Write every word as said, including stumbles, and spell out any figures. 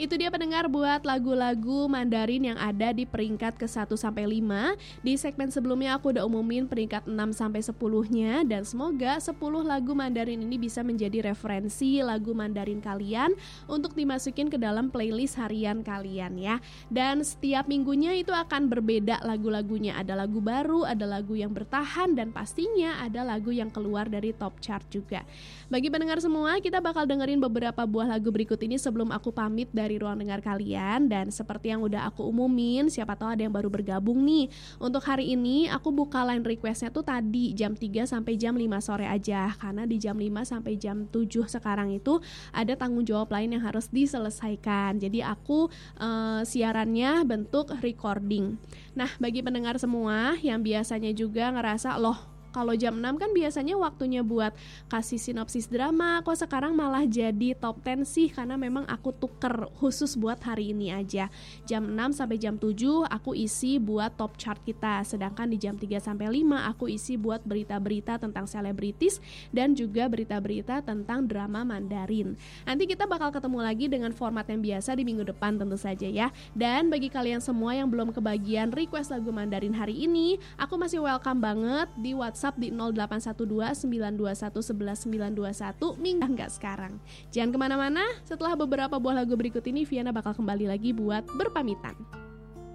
Itu dia pendengar buat lagu-lagu Mandarin yang ada di peringkat ke satu sampai lima. Di segmen sebelumnya aku udah umumin peringkat enam sampai sepuluh-nya, dan semoga sepuluh lagu Mandarin ini bisa menjadi referensi lagu Mandarin kalian untuk dimasukin ke dalam playlist harian kalian ya. Dan setiap minggunya itu akan berbeda lagu-lagunya. Ada lagu baru, ada lagu yang bertahan, dan pastinya ada lagu yang keluar dari top chart juga. Bagi pendengar semua, kita bakal dengerin beberapa buah lagu berikut ini sebelum aku pamit dari ruang dengar kalian. Dan seperti yang udah aku umumin, siapa tahu ada yang baru bergabung nih. Untuk hari ini aku buka line requestnya tuh tadi jam tiga sampai jam lima sore aja, karena di jam lima sampai jam tujuh sekarang itu ada tanggung jawab lain yang harus diselesaikan. Jadi aku uh, siarannya bentuk recording. Nah, bagi pendengar semua yang biasanya juga ngerasa, loh kalau jam enam kan biasanya waktunya buat kasih sinopsis drama, kok sekarang malah jadi top sepuluh sih? Karena memang aku tuker khusus buat hari ini aja. Jam enam sampai jam tujuh aku isi buat top chart kita, sedangkan di jam tiga sampai lima aku isi buat berita-berita tentang selebritis dan juga berita-berita tentang drama Mandarin. Nanti kita bakal ketemu lagi dengan format yang biasa di minggu depan tentu saja ya. Dan bagi kalian semua yang belum kebagian request lagu Mandarin hari ini, aku masih welcome banget di WhatsApp di nol delapan satu dua sembilan dua satu satu satu sembilan dua satu minggu enggak sekarang. Jangan kemana-mana, setelah beberapa buah lagu berikut ini Viana bakal kembali lagi buat berpamitan.